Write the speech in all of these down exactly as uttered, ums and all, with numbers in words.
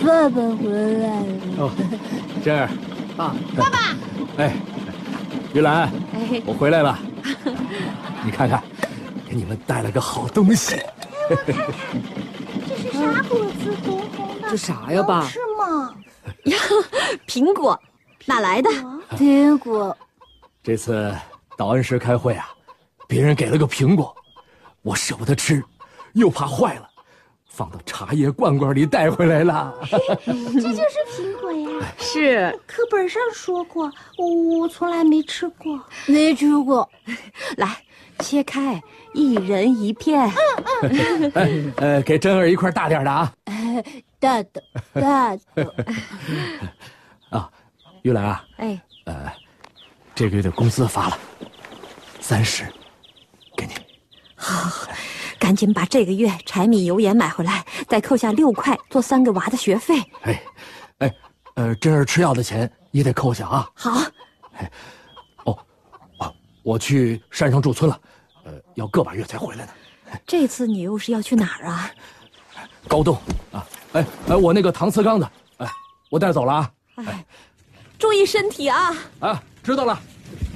爸爸回来了。 哦，真儿， 啊， 爸爸。 哎，玉兰， 哎， 我回来了。你看看，给你们带了个好东西。 哎，我看看，这是啥果子？红红的。 这啥呀，爸？ 是吗？ 呀，苹果，哪来的？ 苹果。 这次到恩施开会啊，别人给了个苹果，我舍不得吃，又怕坏了，放到茶叶罐罐里带回来了。 这就是苹果呀？ 是， 课本上说过，我我从来没吃过。没吃过。 来，切开，一人一片。 嗯嗯。哎，呃，给真儿一块大点的啊。 哎，大的，大的。 啊，玉兰啊。 哎。 呃。这个月的工资发了，三十，给你。 好，赶紧把这个月柴米油盐买回来，再扣下六块做三个娃的学费。 哎，哎，呃，真儿吃药的钱也得扣下啊。 好。 哎，哦，哦，我去山上驻村了，呃，要个把月才回来呢。 这次你又是要去哪儿啊？ 高洞啊！哎哎，我那个搪瓷缸的，哎，我带走了啊。 哎，注意身体啊！ 啊。知道了。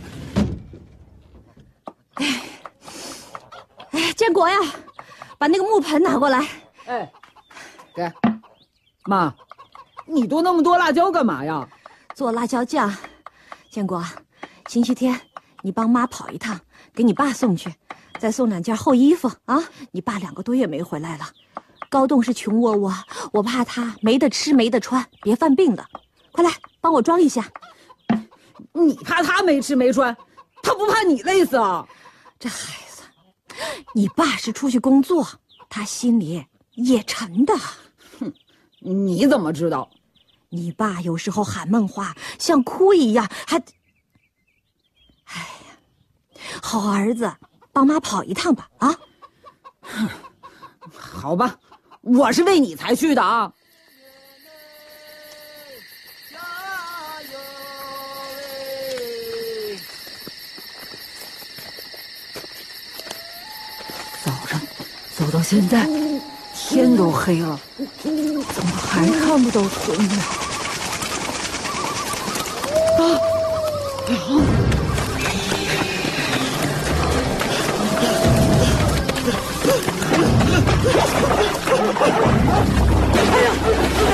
哎，哎，建国呀，把那个木盆拿过来。 哎，给，妈，你剁那么多辣椒干嘛呀？ 做辣椒酱。建国，星期天你帮妈跑一趟，给你爸送去，再送两件厚衣服啊！你爸两个多月没回来了，高栋是穷窝窝，我怕他没得吃没得穿，别犯病了。快来帮我装一下。 你怕他没吃没穿，他不怕你累死啊？ 这孩子，你爸是出去工作，他心里也沉的。 哼，你怎么知道？ 你爸有时候喊梦话，像哭一样，还……哎呀，好儿子，帮妈跑一趟吧！啊， 好吧，我是为你才去的啊。走到现在，天都黑了，怎么还看不到村子？啊！啊！哎呀！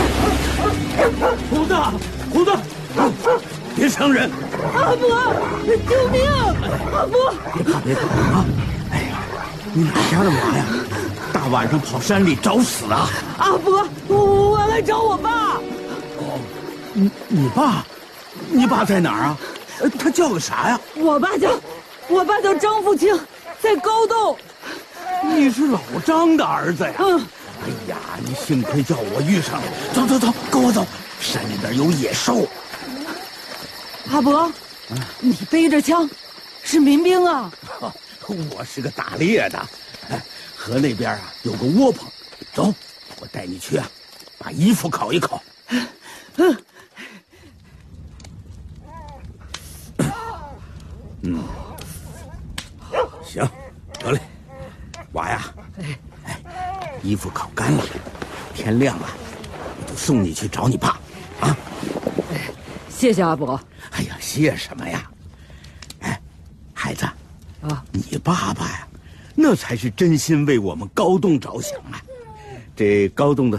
胡子，胡子，别伤人！ 阿伯，救命！阿伯， 别怕，别怕啊！哎呀，你哪家的娃呀？大晚上跑山里找死啊！ 阿伯，我我来找我爸。 哦，你你爸，你爸在哪儿啊？他叫个啥呀？ 我爸叫，我爸叫张富清，在高洞。 你是老张的儿子呀？ 嗯。 哎呀，你幸亏叫我遇上了。走走走，跟我走，山里边有野兽。 阿伯，啊、你背着枪，是民兵啊？ 我是个打猎的。河那边啊有个窝棚，走，我带你去啊，把衣服烤一烤。嗯，嗯，行，得嘞，娃呀，哎，衣服烤干了，天亮了，我就送你去找你爸，啊。 谢谢阿伯。 哎呀，谢什么呀？哎，孩子，啊，你爸爸呀。那才是真心为我们高栋着想啊！这高栋的